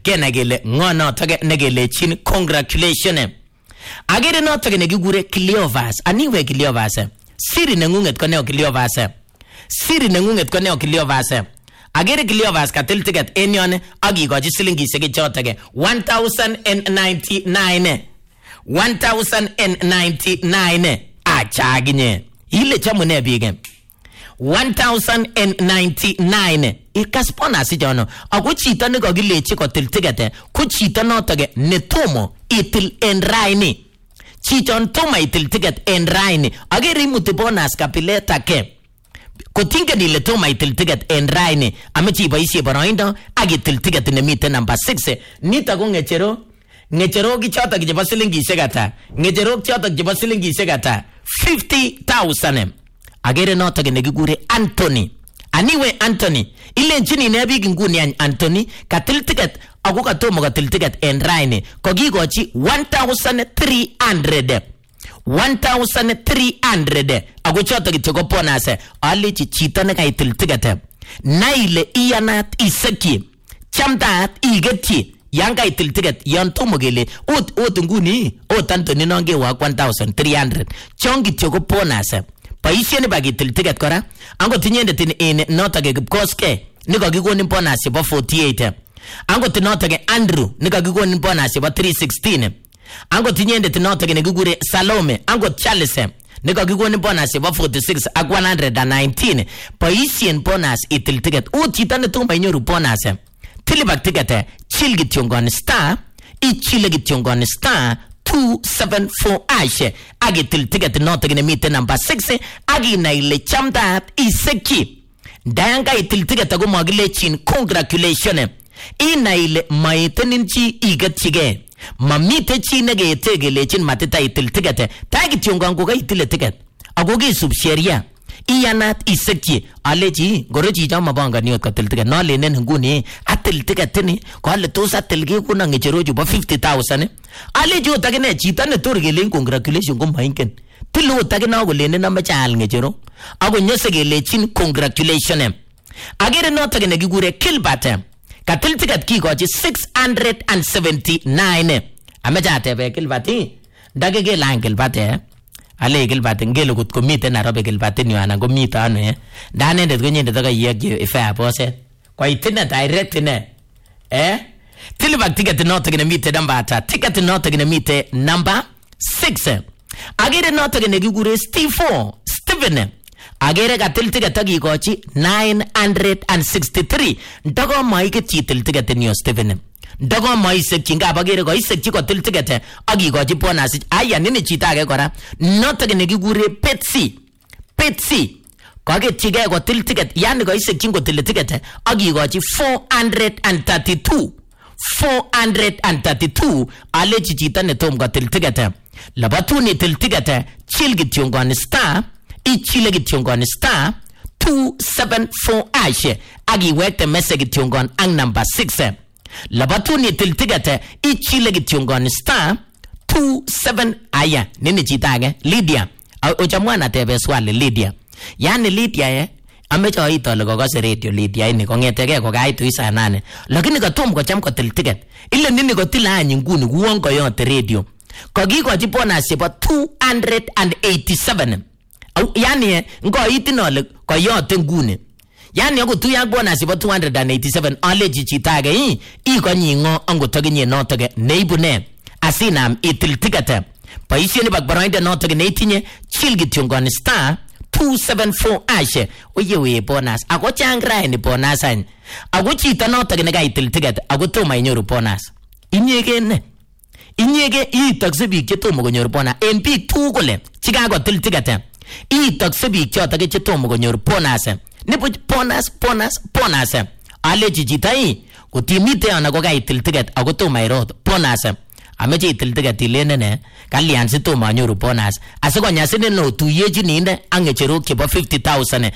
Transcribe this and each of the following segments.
kenai kele ng'o notok nekelechin congratulations. Agere notok nekikure Cleophas. Aniwe Cleophas. Siri neng'ung'et ko neo Cleophas. Siri neng'ung'et ko neo Cleophas. Agere Cleophas katil ticket en yon akikochi silingishek chotok 1099. 1099. Achaginye. Ile chamune biik. 1099. Ikaspona si jono. Ako chito nekakilechi kotil ticket ko chito notok netomo itil en raini. Chichon toma itil ticket en raini. Agere imuti bonus kapileta ke. Kotinge ile toma itil ticket en raini. Amechi iboisie boroindo ak itil ticket nemite number 6. Nito ko ngechero. Ngechero kichotok chebo silingishek ata. Ngechero chotok chebo silingishek ata. 50,000. Agere notok nekikure Anthony. Aniwe Anthony. Ilenchini ne biik nguni Anthony katil ticket ako katomo katil ticket en raini. Kokikochi 1,300. 1,300. Ako chotok kityo ko bonus. Alichi chito nekaitil ticket. Naile iyanat isekyi. Chamtaat igetyi. Yang kaitil ticket yon tomo kele ot nguni ot Anthony nongewak 1,300. Chong kityo ko bonus. Paisye ni bagitil ticket kora. Ango tinyendet in notok kipkoske nikakikonin bonus chebo 48. Ango tinotok Andrew nikakikonin bonus chebo 316. Ango tinyendet notok nekikure Salome. Ango Charles nikakikonin bonus chebo 46 ak 119. Paisyen bonus itil ticket. Chito netomo inyoru bonus. Tilibak ticket chill kityongon star. Ichile kityongon star 274 ashe. Agi til ticket notok nemite number 6. Agi na ile chamda iseki. Dayanga itil ticket ako magilechin congratulations. Ina ile maitenin chi igetchige. Mamite chi negetegelechin matita itil ticket. Tagi tyongon ko itil ticket. Ako gisub sheria. Iyanat isekyi alechi gorochi chama bangani ot katil ticket no lenen nguni atil ticket ni ko ale tos atil ki kuna ngechero juba 50,000 alechi otagene chito ne tor gelen congratulations ko mainken tilu otagena ko lenen amache al ngechero ako nyose gelechin congratulations. Agere notok nekikure Gilbert katil ticket kikochi 679. Amache atebe Gilbert ndage gelan Gilbert ale Gilbert ngelo kut komite Nairobi Gilbert ni ana komite ano ndanendet konyendet akayek ifa boset kwa itina direct ne tilibak ticket notok nemite number ata ticket notok nemite number 6. Agere notok nekikure Stephen agere katil ticket akikochi 963. Ndoko maike chitil ticket ni Stephen Ndoko maisek chinga bagere ko isek chiko til ticket akikochi bonus. Aya nini chita age kora notok nekikure Petsy kakechige ko til ticket yani ko isek chingo til ticket akikochi 432 alechi chita netom ko til ticket labatuni til ticket chill kityongon star ichile kityongon star 274 ashe akiwekte message kityongon ang number 6. Labatuni til ticket ichile kityongon star 27 aya nini chitage Lydia ochamwana tebe swali Lydia yani Lydia amecho aitole kokose radio Lydia ini kongetege kokaitu isa 8 lakini katom kocham kotil ticket ile nini kotila anyi nguni kuon koyote radio kokikochi bonus chebo 287. Yani ngoitinole koyote nguni yani akutuya bonus chebo 287 alechi chitage ikonyi ngo angotokinye notoke neibune asinam itil ticket paisieni bakbarainde notoke neitinye chill kityongon star 274 ashe oyewe bonus ako changraini bonus any ako chito notoke nekaitil ticket ako toma inyoru bonus inyege itakse biik chetomo konyor bonus en biik tugul chikakotil ticket itakse biik chotok chetomo konyor bonus nipo bonus alechi chito kotimite ana ko kaitil ticket ako toma irot bonus ameche itil ticket ilenene kalyan sitoma anyoru bonus asikonyasine no tuyechi ninde angecherok chebo 50,000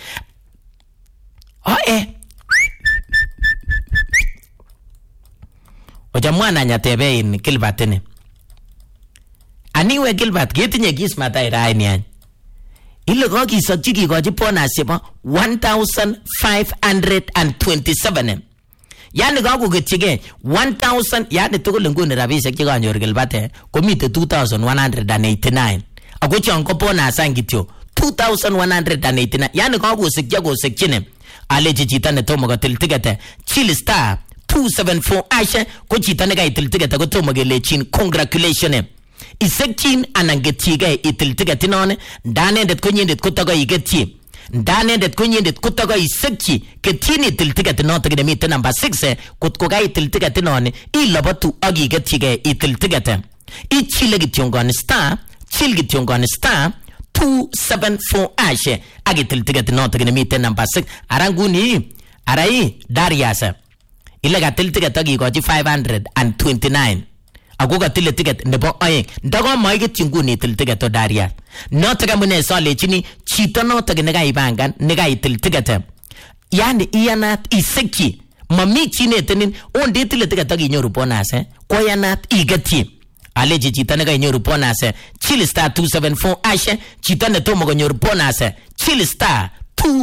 ochamwana nyatebe in Gilbert ni aniwe Gilbert ketinye kismatai raini any ile kokisokchi kikochi bonus chebo 1,527. Yani kakoketchigei 1000 yani tugul nguni rabishek che kanyor Gilbert komite 2189 ako chon ko bonus an kityo 2189 yani kakosikchine alechi chito ne tomo kotil ticket chill star 274 ashe ko chito ne kaitil ticket ko tomo kelechin congratulations isekchin anan ketchigei itil ticket inone ndanendet konyendet kotako iketchi ndanendet konyendet kotako isekchi ketchini itil ticket inoto nemite number 6 kotko kaitil ticket inone ilobatu ak iketchigei itil ticket ichile kityongon star chill kityongon star 274 ashe ak itil ticket inoto nemite number 6 aranguni arai Darius ile katil ticket ak ikochi 529 ako katile ticket nebo oeng ndako maiketchi nguni itil ticket Darius noto kamune solechini chito noto ne kaibangan ne kaitil ticket yani iyanat isekchi mami chinetenin onditile ticket ak inyoru bonus koyanat iketchi alechi chito ne kainyoru bonus chill star 274 ashe chito ne tomo konyoru bonus chill star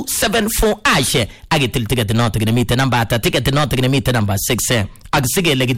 274 ashe ak itil ticket noto nemite number ticket noto nemite number 6 ak sigele